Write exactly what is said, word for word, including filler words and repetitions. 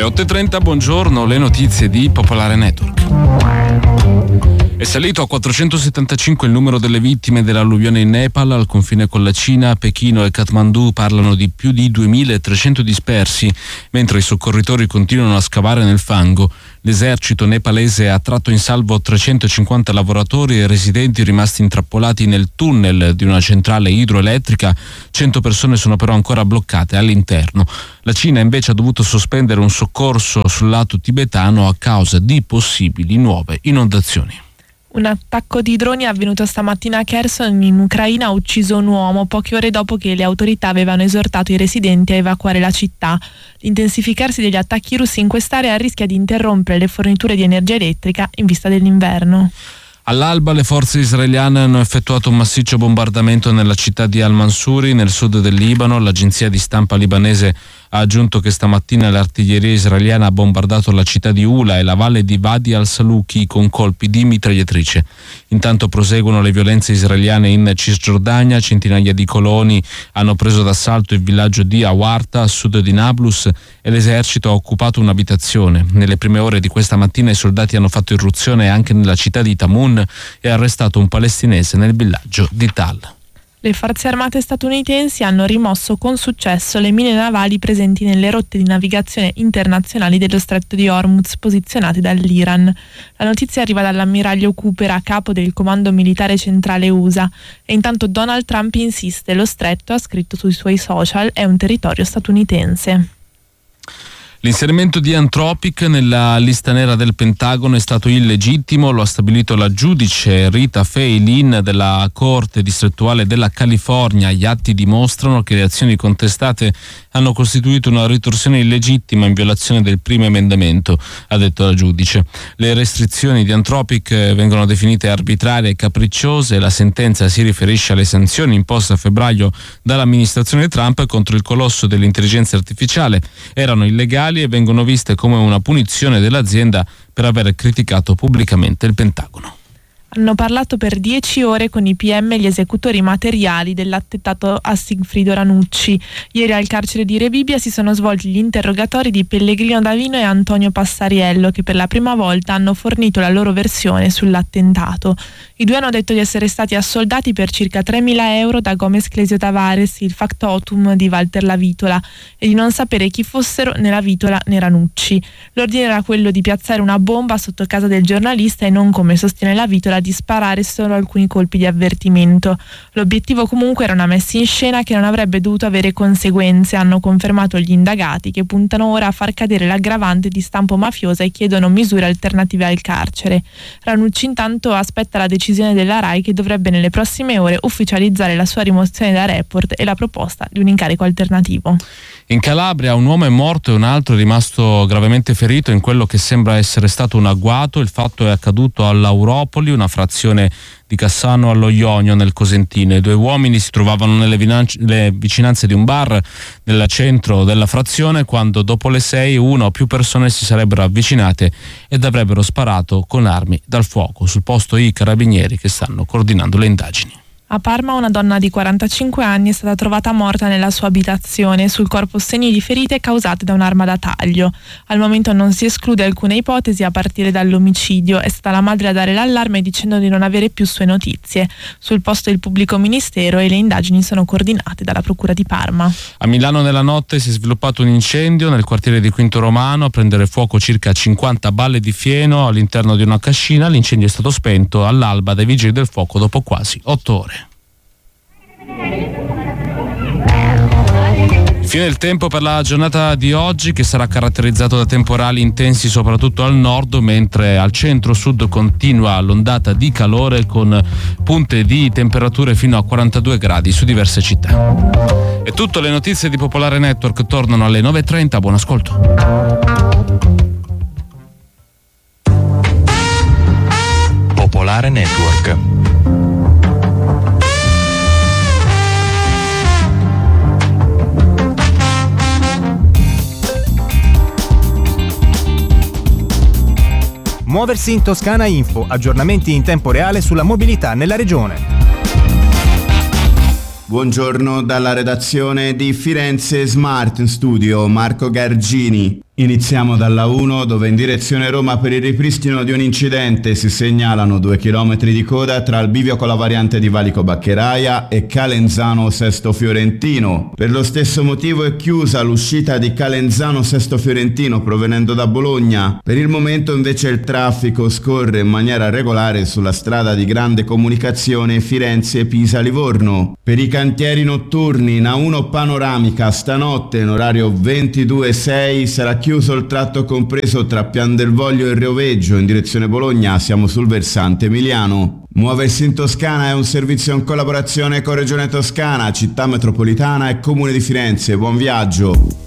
otto e trenta, buongiorno, le notizie di Popolare Network. È salito a quattrocentosettantacinque il numero delle vittime dell'alluvione in Nepal. Al confine con la Cina, Pechino e Kathmandu parlano di più di duemilatrecento dispersi, mentre i soccorritori continuano a scavare nel fango. L'esercito nepalese ha tratto in salvo trecentocinquanta lavoratori e residenti rimasti intrappolati nel tunnel di una centrale idroelettrica. cento persone sono però ancora bloccate all'interno. La Cina invece ha dovuto sospendere un soccorso sul lato tibetano a causa di possibili nuove inondazioni. Un attacco di droni avvenuto stamattina a Kherson in Ucraina ha ucciso un uomo poche ore dopo che le autorità avevano esortato i residenti a evacuare la città. L'intensificarsi degli attacchi russi in quest'area rischia di interrompere le forniture di energia elettrica in vista dell'inverno. All'alba le forze israeliane hanno effettuato un massiccio bombardamento nella città di Al-Mansuri, nel sud del Libano. L'agenzia di stampa libanese ha aggiunto che stamattina l'artiglieria israeliana ha bombardato la città di Ula e la valle di Wadi al-Saluki con colpi di mitragliatrice. Intanto proseguono le violenze israeliane in Cisgiordania. Centinaia di coloni hanno preso d'assalto il villaggio di Awarta a sud di Nablus e l'esercito ha occupato un'abitazione. Nelle prime ore di questa mattina i soldati hanno fatto irruzione anche nella città di Tamun e arrestato un palestinese nel villaggio di Tal. Le forze armate statunitensi hanno rimosso con successo le mine navali presenti nelle rotte di navigazione internazionali dello stretto di Hormuz posizionate dall'Iran. La notizia arriva dall'ammiraglio Cooper, a capo del comando militare centrale U S A, e intanto Donald Trump insiste: lo stretto, ha scritto sui suoi social, è un territorio statunitense. L'inserimento di Anthropic nella lista nera del Pentagono è stato illegittimo, lo ha stabilito la giudice Rita Fay Lin della Corte distrettuale della California. Gli atti dimostrano che le azioni contestate hanno costituito una ritorsione illegittima in violazione del primo emendamento, ha detto la giudice. Le restrizioni di Anthropic vengono definite arbitrarie e capricciose. La sentenza si riferisce alle sanzioni imposte a febbraio dall'amministrazione Trump contro il colosso dell'intelligenza artificiale. Erano illegali e vengono viste come una punizione dell'azienda per aver criticato pubblicamente il Pentagono. Hanno parlato per dieci ore con i P M gli esecutori materiali dell'attentato a Sigfrido Ranucci. Ieri al carcere di Rebibbia si sono svolti gli interrogatori di Pellegrino Davino e Antonio Passariello, che per la prima volta hanno fornito la loro versione sull'attentato. I due hanno detto di essere stati assoldati per circa tremila euro da Gomez Clesio Tavares, il factotum di Walter Lavitola, e di non sapere chi fossero né Lavitola né Ranucci. L'ordine era quello di piazzare una bomba sotto casa del giornalista e non, come sostiene Lavitola, di sparare solo alcuni colpi di avvertimento. L'obiettivo comunque era una messa in scena che non avrebbe dovuto avere conseguenze, hanno confermato gli indagati, che puntano ora a far cadere l'aggravante di stampo mafiosa e chiedono misure alternative al carcere. Ranucci intanto aspetta la decisione della RAI, che dovrebbe nelle prossime ore ufficializzare la sua rimozione da report e la proposta di un incarico alternativo. In Calabria un uomo è morto e un altro è rimasto gravemente ferito in quello che sembra essere stato un agguato. Il fatto è accaduto all'Auropoli, una frazione di Cassano allo Ionio nel Cosentino. I due uomini si trovavano nelle vicinanze di un bar nel centro della frazione quando dopo le sei una o più persone si sarebbero avvicinate ed avrebbero sparato con armi dal fuoco. Sul posto i carabinieri che stanno coordinando le indagini. A Parma una donna di quarantacinque anni è stata trovata morta nella sua abitazione, sul corpo segni di ferite causate da un'arma da taglio. Al momento non si esclude alcuna ipotesi a partire dall'omicidio. È stata la madre a dare l'allarme dicendo di non avere più sue notizie. Sul posto il pubblico ministero e le indagini sono coordinate dalla Procura di Parma. A Milano nella notte si è sviluppato un incendio nel quartiere di Quinto Romano, a prendere fuoco circa cinquanta balle di fieno all'interno di una cascina. L'incendio è stato spento all'alba dai vigili del fuoco dopo quasi otto ore. Fine il tempo per la giornata di oggi, che sarà caratterizzato da temporali intensi soprattutto al nord, mentre al centro-sud continua l'ondata di calore con punte di temperature fino a quarantadue gradi su diverse città. E tutte le notizie di Popolare Network tornano alle nove e trenta. Buon ascolto. Popolare Network. Muoversi in Toscana Info, aggiornamenti in tempo reale sulla mobilità nella regione. Buongiorno dalla redazione di Firenze Smart Studio, Marco Gargini. Iniziamo dalla uno, dove in direzione Roma per il ripristino di un incidente si segnalano due chilometri di coda tra il bivio con la variante di Valico Baccheraia e Calenzano Sesto Fiorentino. Per lo stesso motivo è chiusa l'uscita di Calenzano Sesto Fiorentino provenendo da Bologna. Per il momento invece il traffico scorre in maniera regolare sulla strada di grande comunicazione Firenze-Pisa-Livorno. Per i cantieri notturni in A uno panoramica stanotte in orario ventidue e sei sarà chiuso il tratto compreso tra Pian del Voglio e Rioveggio in direzione Bologna, siamo sul versante emiliano. Muoversi in Toscana è un servizio in collaborazione con Regione Toscana, Città Metropolitana e Comune di Firenze. Buon viaggio!